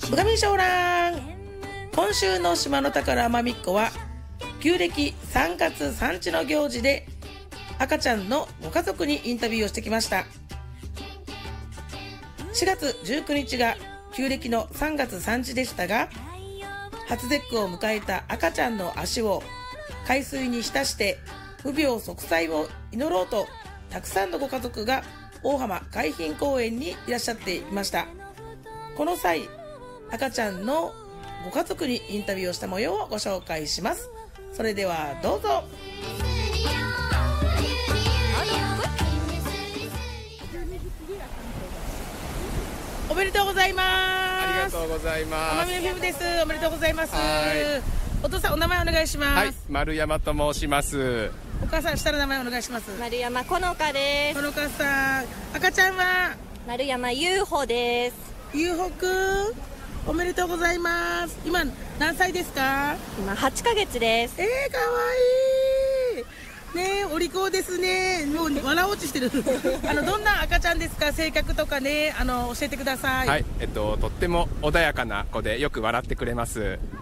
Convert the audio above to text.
うがみしょうらん。今週の島の宝まみっこは旧暦3月産地の行事で赤ちゃんのご家族にインタビューをしてきました。4月19日が旧暦の3月産地でしたが、初節句を迎えた赤ちゃんの足を海水に浸して無病息災を祈ろうと、たくさんのご家族が大浜海浜公園にいらっしゃっていました。この際、赤ちゃんのご家族にインタビューをした模様をご紹介します。それではどうぞ。おめでとうございます。 ありがとうございます。 おまみのFMです。おめでとうございます。お父さんお名前お願いします。 はい、丸山と申します。 お母さん下の名前お願いします。 丸山このかです。 このかさん、赤ちゃんは丸山ゆうほです。 ゆうほくん、おめでとうございます。今何歳ですか？ 今8ヶ月です。 かわいいね。お利口ですね。もう笑落ちしてるどんな赤ちゃんですか？性格とかね、教えてください。 はい、とっても穏やかな子でよく笑ってくれます。